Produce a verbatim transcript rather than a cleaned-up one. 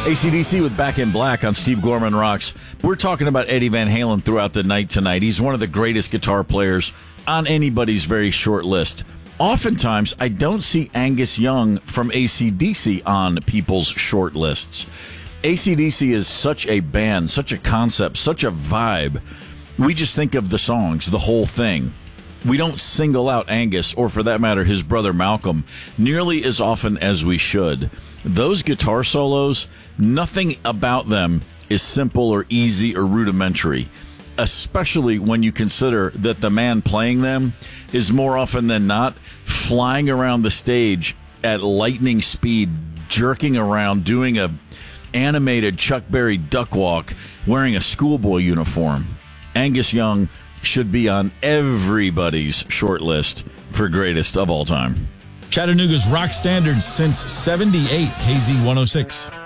A C D C with Back in Black on Steve Gorman Rocks. We're talking about Eddie Van Halen throughout the night tonight. He's one of the greatest guitar players on anybody's very short list. Oftentimes, I don't see Angus Young from A C D C on people's short lists. A C D C is such a band, such a concept, such a vibe. We just think of the songs, the whole thing. We don't single out Angus, or for that matter, his brother Malcolm, nearly as often as we should. Those guitar solos, nothing about them is simple or easy or rudimentary, especially when you consider that the man playing them is more often than not flying around the stage at lightning speed, jerking around, doing a animated Chuck Berry duck walk, wearing a schoolboy uniform. Angus Young should be on everybody's short list for greatest of all time. Chattanooga's rock standard since seventy-eight, K Z one oh six.